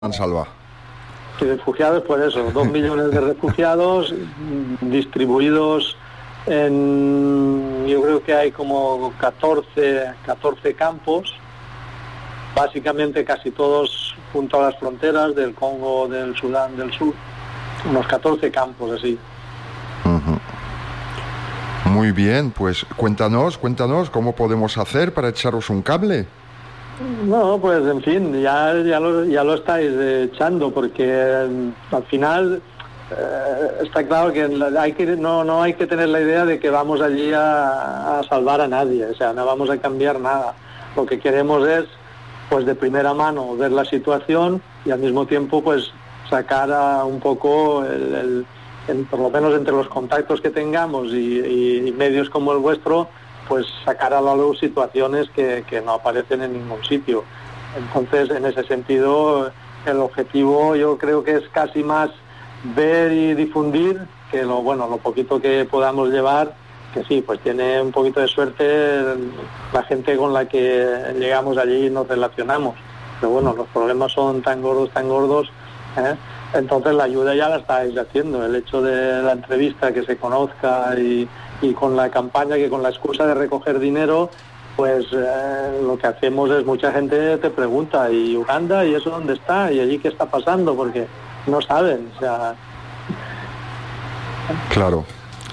Salva. Y refugiados, pues eso, 2 millones de refugiados distribuidos en, yo creo que hay como 14 campos, básicamente casi todos junto a las fronteras del Congo, del Sudán del Sur, unos 14 campos así. Muy bien, pues cuéntanos cómo podemos hacer para echaros un cable. No, pues en fin, ya lo estáis echando, porque al final está claro que no hay que tener la idea de que vamos allí a salvar a nadie, o sea, no vamos a cambiar nada. Lo que queremos es, pues de primera mano, ver la situación y al mismo tiempo, pues sacar un poco, por lo menos entre los contactos que tengamos y medios como el vuestro, pues sacar a la luz situaciones que no aparecen en ningún sitio. Entonces, en ese sentido, el objetivo yo creo que es casi más ver y difundir que lo poquito que podamos llevar, que sí, pues tiene un poquito de suerte la gente con la que llegamos allí y nos relacionamos. Pero bueno, los problemas son tan gordos, ¿eh? Entonces la ayuda ya la estáis haciendo. El hecho de la entrevista, que se conozca y con la campaña, que con la excusa de recoger dinero, pues lo que hacemos es, mucha gente te pregunta, ¿y Uganda? ¿Y eso dónde está? ¿Y allí qué está pasando? Porque no saben, o sea... Claro,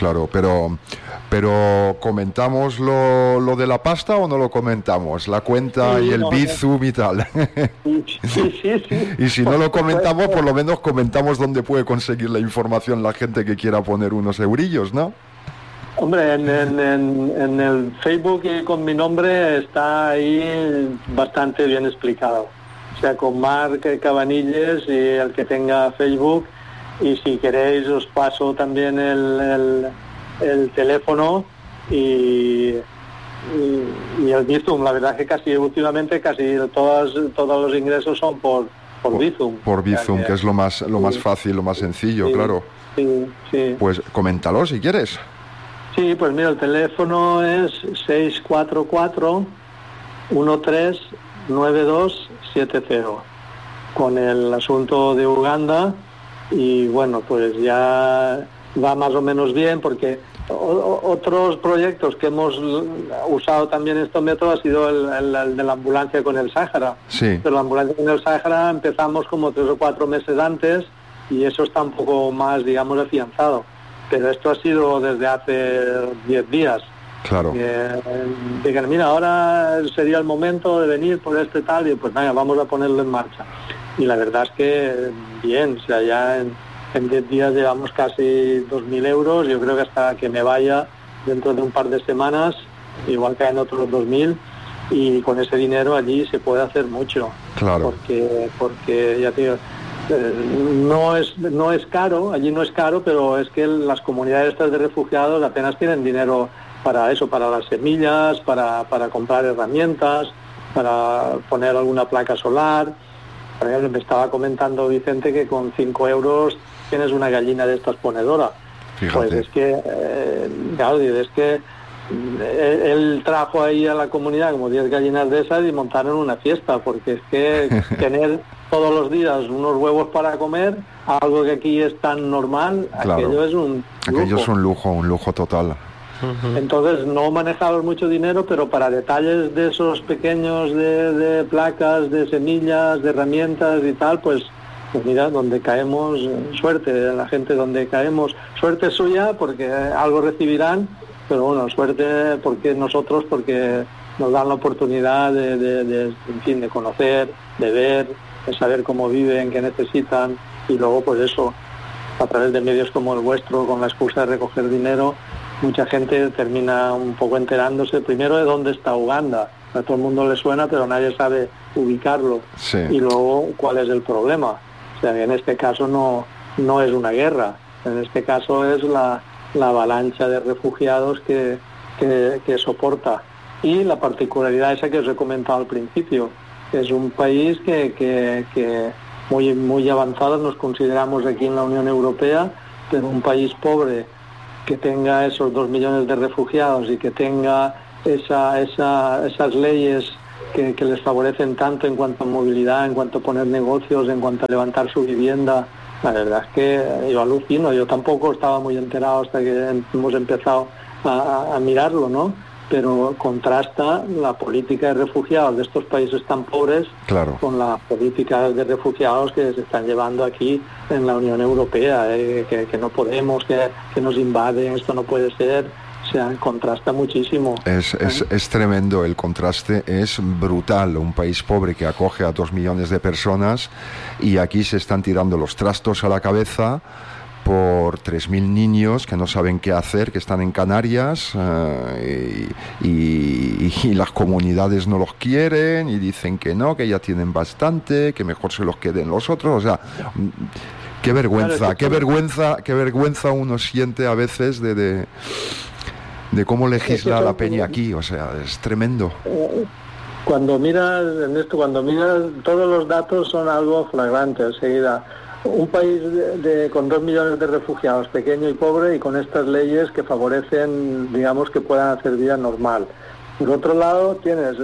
pero ¿comentamos lo de la pasta o no lo comentamos? La cuenta y el Bizum y tal. Sí. Y si no lo comentamos, por lo menos comentamos dónde puede conseguir la información la gente que quiera poner unos eurillos, ¿no? Hombre, en el Facebook y con mi nombre está ahí bastante bien explicado. O sea, con Marc Cabanilles y el que tenga Facebook. Y si queréis os paso también el teléfono y el Bizum. La verdad es que últimamente todos los ingresos son por Bizum. Por Bizum, que es lo más fácil, lo más sencillo, claro. Sí. Pues coméntalo si quieres. Sí, pues mira, el teléfono es 644-139270, con el asunto de Uganda. Y bueno, pues ya va más o menos bien, porque otros proyectos que hemos usado también este método ha sido el de la ambulancia con el Sáhara. Sí. Pero la ambulancia con el Sáhara empezamos como 3 o 4 meses antes y eso está un poco más, digamos, afianzado. Pero esto ha sido desde hace 10 días. Claro. Digan, mira, ahora sería el momento de venir por este tal, y pues nada, vamos a ponerlo en marcha. Y la verdad es que bien, o sea, ya en 10 días llevamos casi 2.000 euros. Yo creo que hasta que me vaya dentro de un par de semanas, igual caen otros 2.000, y con ese dinero allí se puede hacer mucho. Claro. Porque ya te digo, no es caro, allí no es caro, pero es que las comunidades estas de refugiados apenas tienen dinero para eso, para las semillas, para comprar herramientas, para poner alguna placa solar. Por ejemplo, me estaba comentando Vicente que con 5 euros tienes una gallina de estas ponedora. Fíjate. Pues es que, él trajo ahí a la comunidad como 10 gallinas de esas y montaron una fiesta, porque es que tener todos los días unos huevos para comer, algo que aquí es tan normal, claro. Aquello es un lujo. Aquello es un lujo total. Entonces no manejamos mucho dinero, pero para detalles de esos pequeños de placas, de semillas, de herramientas y tal, pues mira, donde caemos, suerte de la gente, donde caemos, suerte suya porque algo recibirán, pero bueno, suerte porque nos dan la oportunidad de conocer, de ver, de saber cómo viven, qué necesitan, y luego pues eso, a través de medios como el vuestro, con la excusa de recoger dinero, mucha gente termina un poco enterándose primero de dónde está Uganda. A todo el mundo le suena, pero nadie sabe ubicarlo. Sí. Y luego cuál es el problema. O sea, en este caso no es una guerra, en este caso es la avalancha de refugiados que soporta. Y la particularidad esa que os he comentado al principio, es un país que muy avanzado nos consideramos aquí en la Unión Europea, pero un país pobre que tenga esos 2 millones de refugiados y que tenga esas leyes que les favorecen tanto en cuanto a movilidad, en cuanto a poner negocios, en cuanto a levantar su vivienda. La verdad es que yo alucino, yo tampoco estaba muy enterado hasta que hemos empezado a mirarlo, ¿no? Pero contrasta la política de refugiados de estos países tan pobres con las políticas de refugiados que se están llevando aquí en la Unión Europea, que no podemos, que nos invaden, esto no puede ser. O sea, contrasta muchísimo. Es tremendo, el contraste es brutal. Un país pobre que acoge a 2 millones de personas y aquí se están tirando los trastos a la cabeza por 3.000 niños que no saben qué hacer, que están en Canarias y las comunidades no los quieren y dicen que no, que ya tienen bastante, que mejor se los queden los otros. O sea, qué vergüenza, qué vergüenza uno siente a veces de cómo legisla la peña aquí. O sea, es tremendo. Cuando miras, todos los datos son algo flagrante enseguida. Un país con 2 millones de refugiados, pequeño y pobre, y con estas leyes que favorecen, digamos, que puedan hacer vida normal. Por otro lado, tienes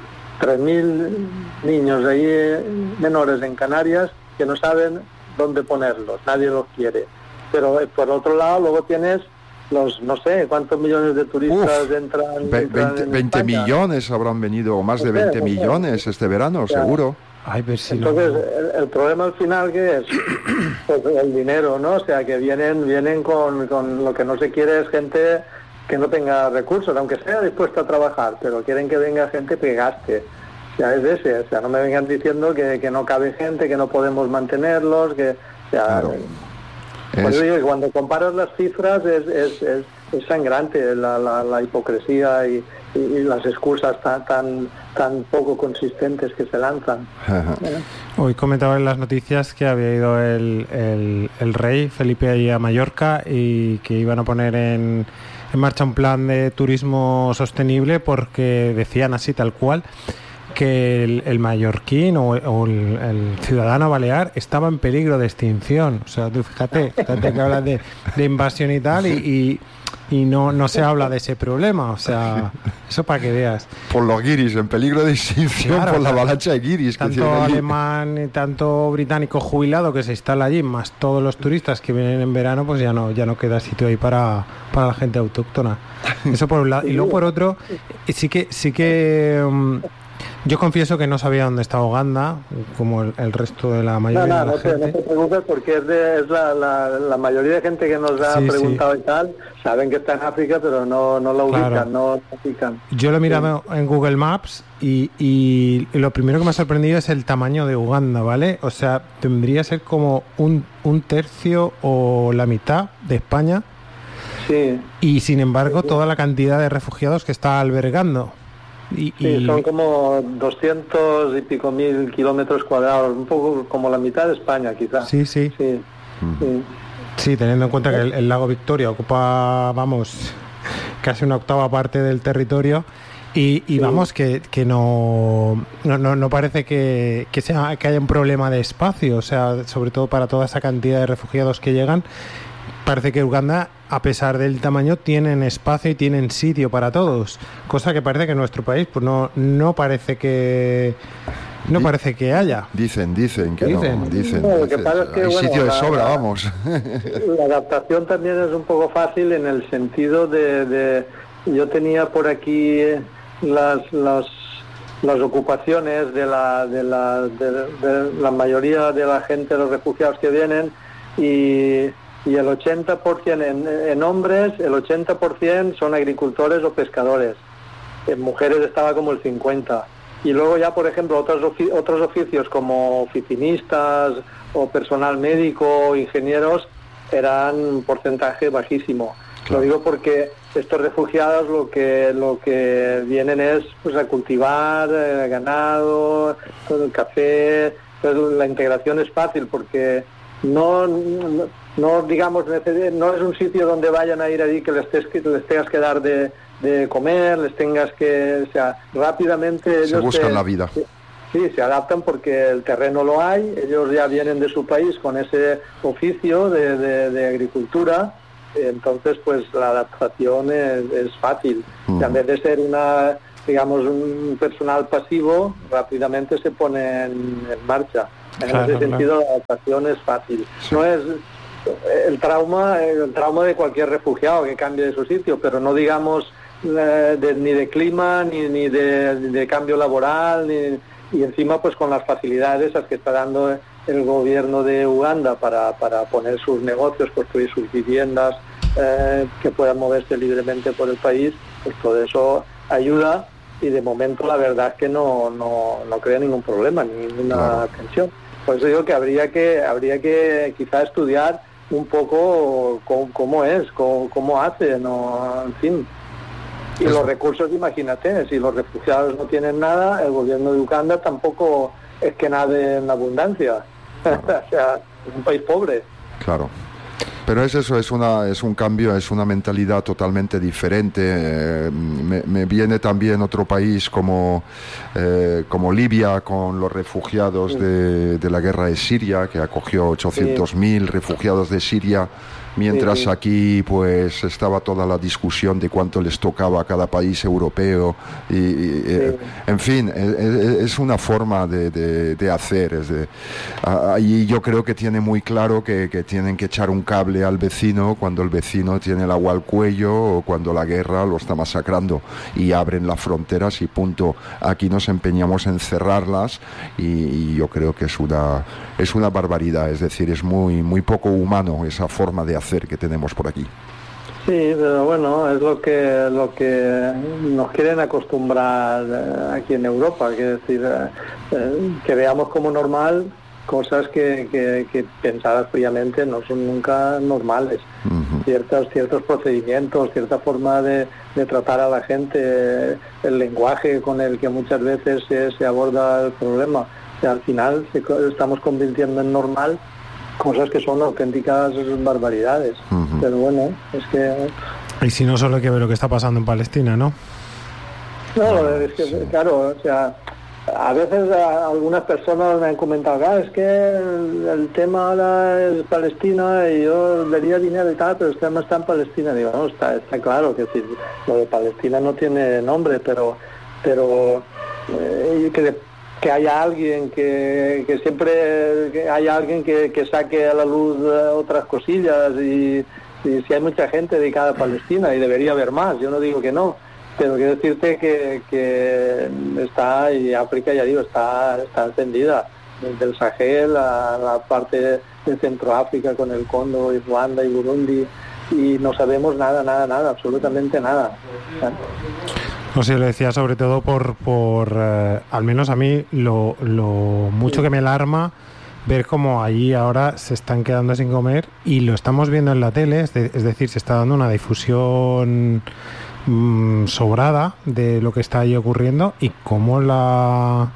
3.000 niños ahí, menores en Canarias, que no saben dónde ponerlos, nadie los quiere. Pero por otro lado, luego tienes los, no sé, cuántos millones de turistas entran 20 millones habrán venido, o más de 20 millones este verano, seguro. Ay, entonces, el problema al final, ¿qué es? Pues el dinero, ¿no? O sea, que vienen con lo que no se quiere es gente que no tenga recursos, aunque sea dispuesta a trabajar, pero quieren que venga gente que gaste. O sea, es ese. O sea, no me vengan diciendo que no cabe gente, que no podemos mantenerlos, que... O sea, claro. Pues digo, cuando comparas las cifras es sangrante la hipocresía y las excusas tan poco consistentes que se lanzan. Hoy comentaba en las noticias que había ido el rey Felipe ahí a Mallorca y que iban a poner en marcha un plan de turismo sostenible porque decían así tal cual que el mallorquín o el ciudadano balear estaba en peligro de extinción. O sea, tú fíjate que hablas de invasión y tal y no se habla de ese problema. O sea, eso para que veas. Por los guiris, en peligro de extinción, claro, por la avalancha de guiris. Tanto alemán y tanto británico jubilado que se instala allí, más todos los turistas que vienen en verano, pues ya no queda sitio ahí para la gente autóctona. Eso por un lado. Y luego por otro, sí que yo confieso que no sabía dónde estaba Uganda, como el resto de la mayoría de la gente. No te preocupes porque es la mayoría de gente que nos ha preguntado y tal, saben que está en África, pero no la ubican, claro. No la ubican. Yo lo he mirado en Google Maps y lo primero que me ha sorprendido es el tamaño de Uganda, ¿vale? O sea, tendría que ser como un tercio o la mitad de España. Sí. Y sin embargo, toda la cantidad de refugiados que está albergando. Sí, son como 200 y pico mil kilómetros cuadrados, un poco como la mitad de España, quizás. Sí. Sí, teniendo en cuenta que el lago Victoria ocupa, casi una octava parte del territorio y vamos, que no parece que haya un problema de espacio, o sea, sobre todo para toda esa cantidad de refugiados que llegan. Parece que Uganda, a pesar del tamaño, tienen espacio y tienen sitio para todos, cosa que parece que en nuestro país pues no parece que haya. Dicen que no. Lo que pasa es que, hay sitio de sobra, vamos. La adaptación también es un poco fácil en el sentido de yo tenía por aquí las ocupaciones de la mayoría de la gente, los refugiados que vienen, y el 80% en hombres, el 80% son agricultores o pescadores. En mujeres estaba como el 50%. Y luego ya, por ejemplo, otros oficios como oficinistas o personal médico, ingenieros, eran un porcentaje bajísimo. Claro. Lo digo porque estos refugiados lo que vienen es pues a cultivar ganado, todo el café. Entonces la integración es fácil porque no digamos, no es un sitio donde vayan a ir allí que les tengas que dar de comer, les tengas que, o sea, rápidamente ellos se buscan la vida. Sí, se adaptan porque el terreno lo hay, ellos ya vienen de su país con ese oficio de agricultura, entonces pues la adaptación es fácil. En vez de ser digamos, un personal pasivo, rápidamente se pone en marcha. En ese sentido, la adaptación es fácil. Sí. No es el trauma de cualquier refugiado que cambie de su sitio, pero no digamos ni de clima, ni de cambio laboral, y encima pues con las facilidades a que está dando el gobierno de Uganda para poner sus negocios, construir sus viviendas, que puedan moverse libremente por el país, pues todo eso ayuda, y de momento la verdad es que no crea ningún problema, ninguna tensión. Por eso digo que habría que quizá estudiar un poco cómo hace, ¿no? En fin. Y los recursos, imagínate, si los refugiados no tienen nada, el gobierno de Uganda tampoco es que nade en abundancia. Claro. O sea, es un país pobre. Claro. Pero es eso, es un cambio, es una mentalidad totalmente diferente. Me viene también otro país como Libia, con los refugiados de la guerra de Siria, que acogió 800.000 refugiados de Siria, mientras aquí pues estaba toda la discusión de cuánto les tocaba a cada país europeo, en fin, es una forma de hacer. Ahí yo creo que tiene muy claro que tienen que echar un cable al vecino cuando el vecino tiene el agua al cuello, o cuando la guerra lo está masacrando, y abren las fronteras y punto. Aquí nos empeñamos en cerrarlas, y yo creo que es una barbaridad. Es decir, es muy poco humano esa forma de hacer que tenemos por aquí. Sí, pero bueno, es lo que nos quieren acostumbrar aquí en Europa, que es decir, que veamos como normal cosas que pensadas fríamente no son nunca normales. Uh-huh. Ciertos procedimientos, cierta forma de tratar a la gente, el lenguaje con el que muchas veces se aborda el problema. O sea, al final estamos convirtiendo en normal cosas que son auténticas barbaridades. Uh-huh. Pero bueno, es que... Y si no, solo hay que ver lo que está pasando en Palestina, ¿no? No, es que, claro, o sea, a veces algunas personas me han comentado, es que el tema ahora es Palestina y yo daría dinero y tal, pero el tema está en Palestina. Digo, no, está claro que si lo de Palestina no tiene nombre, pero que haya alguien que siempre haya alguien que saque a la luz otras cosillas, y si hay mucha gente dedicada a Palestina, y debería haber más, yo no digo que no, pero quiero decirte que está, y África, ya digo, está encendida, desde el Sahel a la parte de Centroáfrica con el Congo y Ruanda y Burundi, y no sabemos nada, absolutamente nada. No sé, lo decía sobre todo por al menos a mí, lo mucho que me alarma ver cómo allí ahora se están quedando sin comer, y lo estamos viendo en la tele, es decir, se está dando una difusión sobrada de lo que está ahí ocurriendo, y cómo no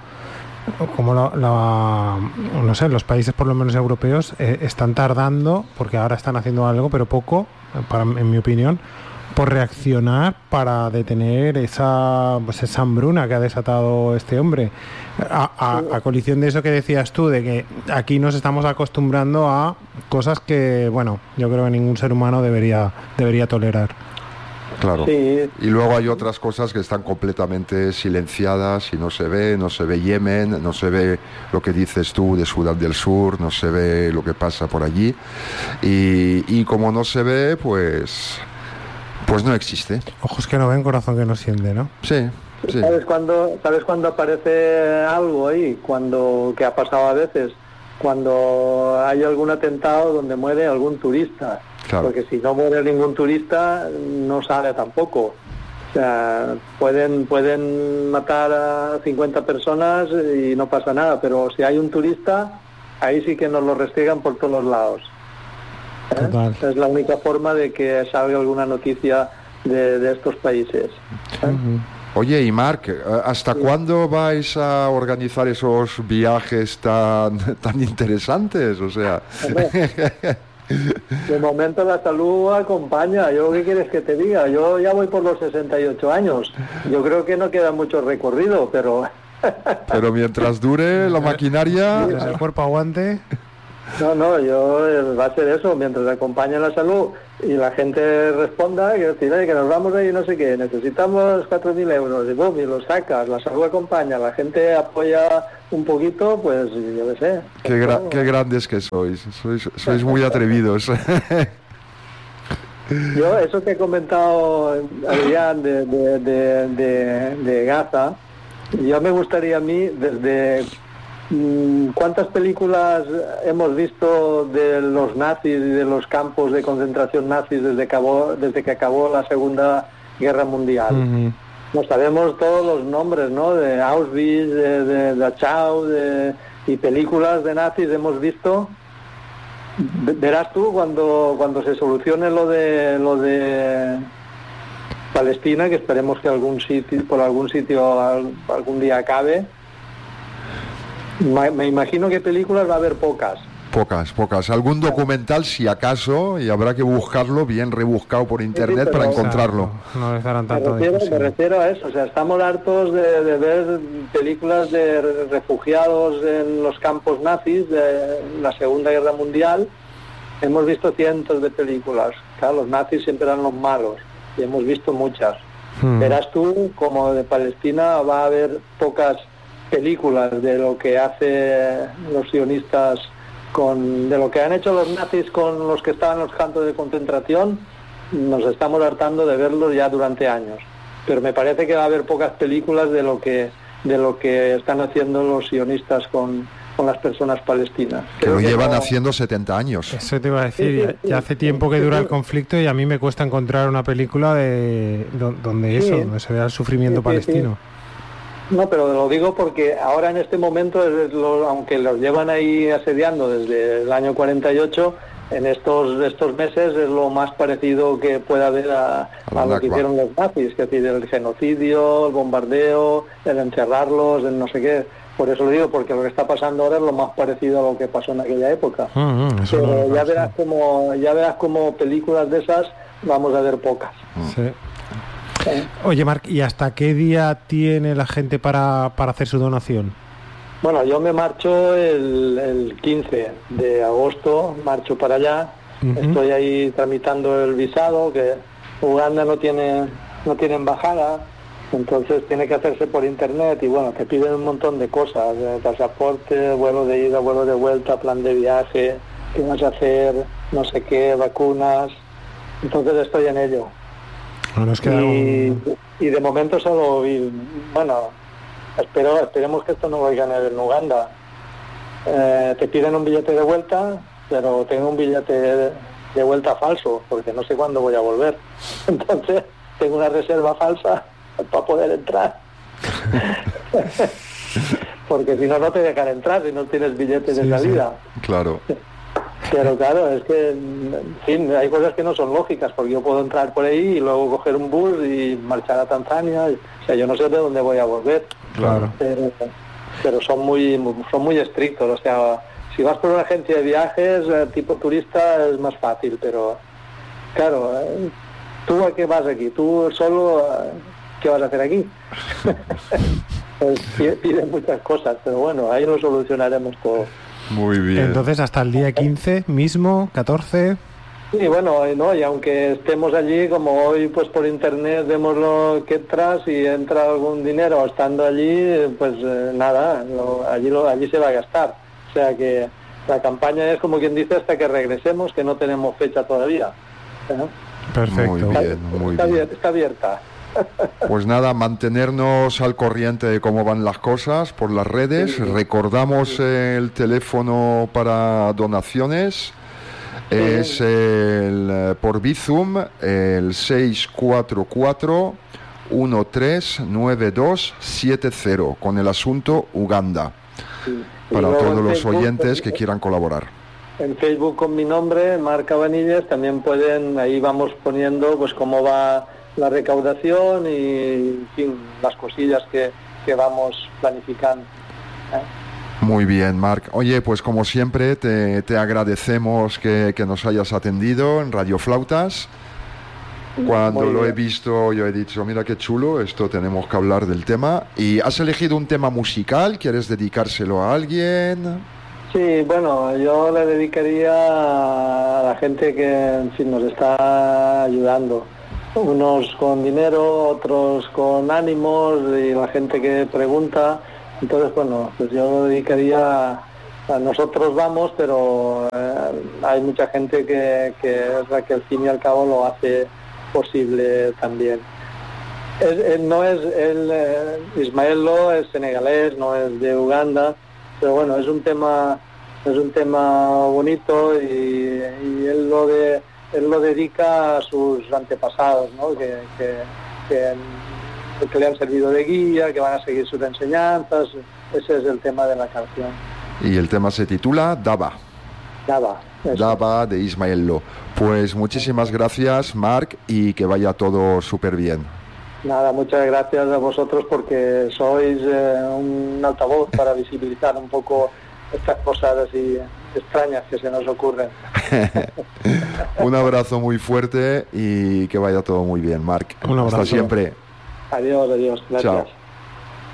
sé, los países por lo menos europeos están tardando, porque ahora están haciendo algo, pero poco, en mi opinión, por reaccionar para detener esa hambruna que ha desatado este hombre, a colisión de eso que decías tú, de que aquí nos estamos acostumbrando a cosas que, bueno, yo creo que ningún ser humano debería tolerar. Claro. Sí. Y luego hay otras cosas que están completamente silenciadas y no se ve Yemen, no se ve lo que dices tú de Sudán del Sur, no se ve lo que pasa por allí, y como no se ve, pues no existe. Ojos que no ven, corazón que no siente, ¿no? Sí. ¿Sabes cuándo aparece algo ahí? Que ha pasado a veces, cuando hay algún atentado donde muere algún turista. Claro. Porque si no muere ningún turista, no sale tampoco. O sea, pueden matar a 50 personas y no pasa nada, pero si hay un turista, ahí sí que nos lo restregan por todos los lados. Es la única forma de que salga alguna noticia de estos países. Oye, y Marc, ¿hasta cuándo vais a organizar esos viajes tan interesantes? O sea... De momento la salud acompaña. ¿Yo qué quieres que te diga? Yo ya voy por los 68 años. Yo creo que no queda mucho recorrido, pero... Pero mientras dure la maquinaria... El cuerpo aguante... No, yo va a ser eso, mientras acompañe la salud y la gente responda, que nos vamos ahí, no sé qué, necesitamos 4.000 euros, y boom, y lo sacas, la salud acompaña, la gente apoya un poquito, pues yo qué sé. Qué grandes que sois muy atrevidos. Yo, eso que he comentado, Adrián, de Gaza, yo me gustaría a mí, desde... ¿Cuántas películas hemos visto de los nazis y de los campos de concentración nazis desde que acabó la Segunda Guerra Mundial? Uh-huh. No sabemos todos los nombres, ¿no? De Auschwitz, de Dachau, y películas de nazis hemos visto. Verás tú cuando se solucione lo de Palestina, que esperemos que por algún sitio algún día acabe. Me imagino que películas va a haber pocas. Pocas. Algún documental, si acaso, y habrá que buscarlo bien rebuscado por internet, sí, para encontrarlo. No les darán tanto. Me refiero a eso. O sea, estamos hartos de ver películas de refugiados en los campos nazis de la Segunda Guerra Mundial. Hemos visto cientos de películas. Claro, los nazis siempre eran los malos y hemos visto muchas. Verás tú, como de Palestina va a haber pocas películas de lo que hace los sionistas de lo que han hecho los nazis con los que estaban en los campos de concentración. Nos estamos hartando de verlos ya durante años, pero me parece que va a haber pocas películas de lo que están haciendo los sionistas con las personas palestinas. Que lo llevan haciendo 70 años. Eso te iba a decir, ya hace tiempo que dura el conflicto y a mí me cuesta encontrar una película donde se vea el sufrimiento palestino. No, pero lo digo porque ahora en este momento, aunque los llevan ahí asediando desde el año 48, en estos meses es lo más parecido que pueda haber a lo que hicieron los nazis, que es decir, el genocidio, el bombardeo, el encerrarlos, el no sé qué. Por eso lo digo, porque lo que está pasando ahora es lo más parecido a lo que pasó en aquella época. Pero ya verás como películas de esas vamos a ver pocas. Sí. Oye, Marc, ¿y hasta qué día tiene la gente para hacer su donación? Bueno, yo me marcho el 15 de agosto, marcho para allá. Uh-huh. Estoy ahí tramitando el visado, que Uganda no tiene embajada, entonces tiene que hacerse por internet y bueno, te piden un montón de cosas, pasaporte, vuelo de ida, vuelo de vuelta, plan de viaje, qué vas a hacer, no sé qué, vacunas. Entonces estoy en ello. Bueno, y de momento solo, esperemos que esto no vaya a ganar en Uganda. Te piden un billete de vuelta, pero tengo un billete de vuelta falso, porque no sé cuándo voy a volver. Entonces tengo una reserva falsa para poder entrar. Porque si no te dejan entrar si no tienes billete de salida. Sí, claro. Pero claro, es que, en fin, hay cosas que no son lógicas, porque yo puedo entrar por ahí y luego coger un bus y marchar a Tanzania. O sea, yo no sé de dónde voy a volver. Claro. Pero son muy estrictos. O sea, si vas por una agencia de viajes, tipo turista, es más fácil. Pero, claro, ¿tú a qué vas aquí? ¿Tú solo qué vas a hacer aquí? Pues piden muchas cosas, pero bueno, ahí lo solucionaremos todo. Muy bien. Entonces, hasta el día 15 mismo, 14... Sí, bueno, y aunque estemos allí, como hoy pues por internet vemos lo que entras y entra algún dinero estando allí, pues nada, allí se va a gastar. O sea que la campaña es como quien dice hasta que regresemos, que no tenemos fecha todavía. Perfecto. Muy bien. Está abierta. Pues nada, mantenernos al corriente de cómo van las cosas por las redes. Sí. Recordamos el teléfono para donaciones. Sí. Es por Bizum el 644-139270 con el asunto Uganda. Sí. Para todos los oyentes que quieran colaborar. En Facebook con mi nombre, Marc Cabanillas, también pueden, ahí vamos poniendo pues cómo va la recaudación y en fin, las cosillas que vamos planificando. Muy bien, Marc. Oye, pues como siempre te agradecemos que nos hayas atendido en Radio Flautas. Cuando lo he visto yo he dicho, mira qué chulo, esto tenemos que hablar del tema. ¿Y has elegido un tema musical? ¿Quieres dedicárselo a alguien? Sí, bueno, yo le dedicaría a la gente que, en fin, nos está ayudando. Unos con dinero, otros con ánimos y la gente que pregunta. Entonces, bueno, pues yo lo dedicaría a nosotros vamos, pero hay mucha gente que es la que al fin y al cabo lo hace posible también. Ismael Lo es senegalés, no es de Uganda, pero bueno, es un tema bonito y él lo dedica a sus antepasados, ¿no? que le han servido de guía, que van a seguir sus enseñanzas. Ese es el tema de la canción. Y el tema se titula Daba. Daba de Ismael Lo. Pues muchísimas gracias, Marc, y que vaya todo súper bien. Nada, muchas gracias a vosotros porque sois un altavoz para visibilizar un poco estas cosas así extrañas que se nos ocurren. Un abrazo muy fuerte y que vaya todo muy bien, Marc. Un abrazo. Hasta siempre. Adiós, gracias. Chao.